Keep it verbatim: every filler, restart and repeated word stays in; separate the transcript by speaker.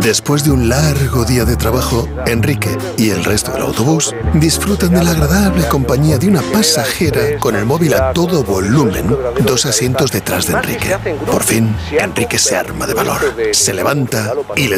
Speaker 1: Después de un largo día de trabajo, Enrique y el resto del autobús disfrutan de la agradable compañía de una pasajera con el móvil a todo volumen, dos asientos detrás de Enrique. Por fin, Enrique se arma de valor, se levanta y le